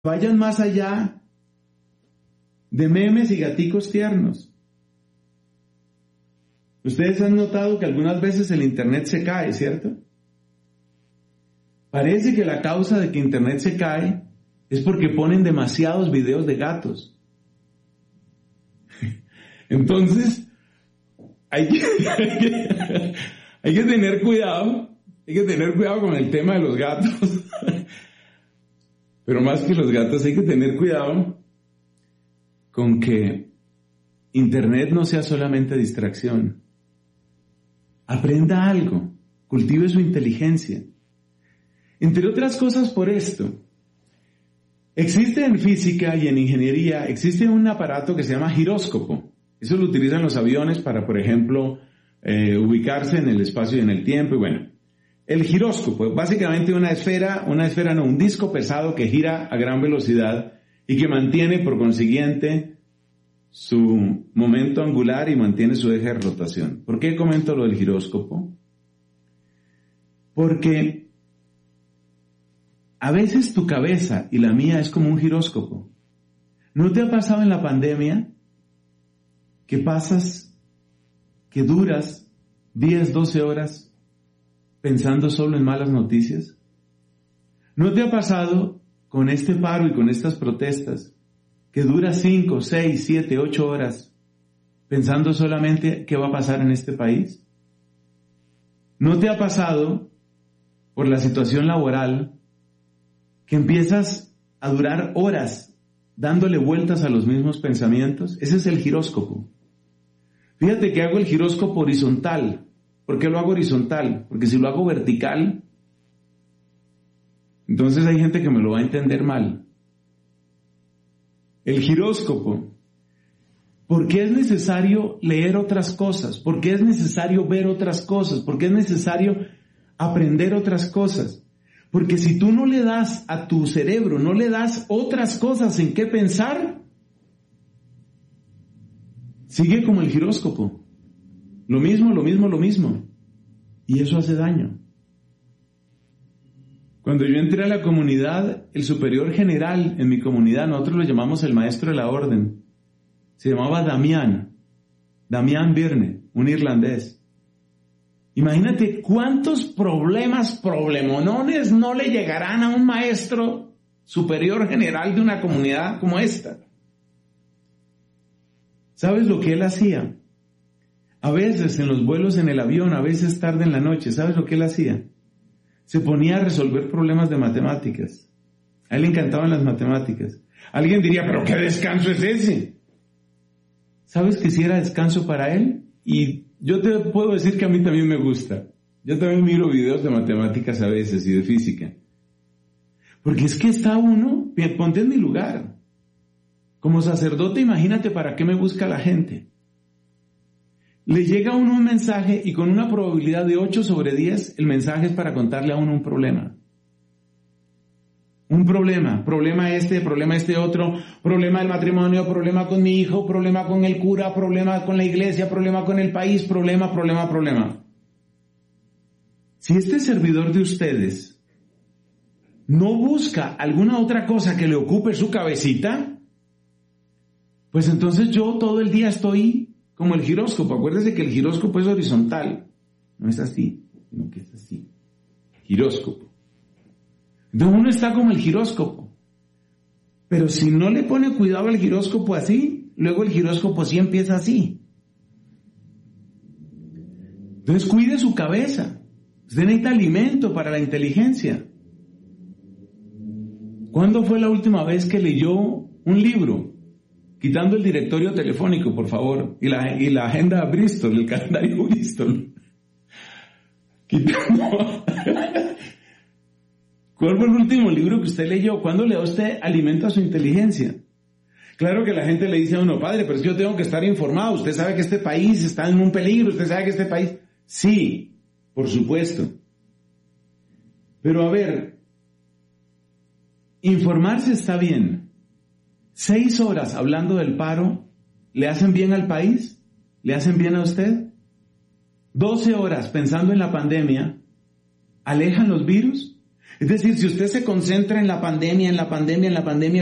vayan más allá de memes y gaticos tiernos. Ustedes han notado que algunas veces el Internet se cae, ¿cierto? Parece que la causa de que Internet se cae es porque ponen demasiados videos de gatos. Entonces, hay que tener cuidado. Hay que tener cuidado con el tema de los gatos. Pero más que los gatos, hay que tener cuidado con que Internet no sea solamente distracción. Aprenda algo, cultive su inteligencia. Entre otras cosas por esto, existe en física y en ingeniería, existe un aparato que se llama giróscopo. Eso lo utilizan los aviones para, por ejemplo, ubicarse en el espacio y en el tiempo. Y bueno, el giróscopo, básicamente un disco pesado que gira a gran velocidad y que mantiene, por consiguiente, su momento angular y mantiene su eje de rotación. ¿Por qué comento lo del giróscopo? Porque a veces tu cabeza y la mía es como un giróscopo. ¿No te ha pasado en la pandemia que duras 10, 12 horas pensando solo en malas noticias? ¿No te ha pasado con este paro y con estas protestas que dura 5, 6, 7, 8 horas pensando solamente qué va a pasar en este país? ¿No te ha pasado por la situación laboral que empiezas a durar horas dándole vueltas a los mismos pensamientos? Ese es el giróscopo. Fíjate que hago el giróscopo horizontal. ¿Por qué lo hago horizontal? Porque si lo hago vertical, entonces hay gente que me lo va a entender mal. El giróscopo. ¿Por qué es necesario leer otras cosas? ¿Por qué es necesario ver otras cosas? ¿Por qué es necesario aprender otras cosas? Porque si tú no le das a tu cerebro, no le das otras cosas en qué pensar, sigue como el giróscopo. Lo mismo. Y eso hace daño. Cuando yo entré a la comunidad, el superior general en mi comunidad, nosotros lo llamamos el maestro de la orden. Se llamaba Damián Birne, un irlandés. Imagínate cuántos problemonones no le llegarán a un maestro superior general de una comunidad como esta. ¿Sabes lo que él hacía? A veces en los vuelos en el avión, a veces tarde en la noche, ¿sabes lo que él hacía? Se ponía a resolver problemas de matemáticas. A él le encantaban las matemáticas. Alguien diría, ¿pero qué descanso es ese? ¿Sabes que si era descanso para él? Y yo te puedo decir que a mí también me gusta. Yo también miro videos de matemáticas a veces y de física. Porque es que está uno, ponte en mi lugar. Como sacerdote, imagínate para qué me busca la gente. Le llega a uno un mensaje y con una probabilidad de 8 sobre 10, el mensaje es para contarle a uno un problema. Un problema este otro, problema del matrimonio, problema con mi hijo, problema con el cura, problema con la iglesia, problema con el país, problema. Si este servidor de ustedes no busca alguna otra cosa que le ocupe su cabecita, pues entonces yo todo el día estoy como el giróscopo. Acuérdese que el giróscopo es horizontal. No es así, sino que es así. Giróscopo. Entonces uno está como el giróscopo. Pero si no le pone cuidado al giróscopo así, luego el giróscopo sí empieza así. Entonces cuide su cabeza. Usted necesita alimento para la inteligencia. ¿Cuándo fue la última vez que leyó un libro? Quitando el directorio telefónico, por favor, y la agenda Bristol, el calendario Bristol. Quitando. ¿Cuál fue el último libro que usted leyó? ¿Cuándo le da usted alimento a su inteligencia? Claro que la gente le dice a uno, padre, pero es que yo tengo que estar informado. Usted sabe que este país está en un peligro. Usted sabe que este país... Sí, por supuesto. Pero a ver, informarse está bien. 6 horas hablando del paro, ¿le hacen bien al país? ¿Le hacen bien a usted? 12 horas pensando en la pandemia, ¿alejan los virus? Es decir, si usted se concentra en la pandemia,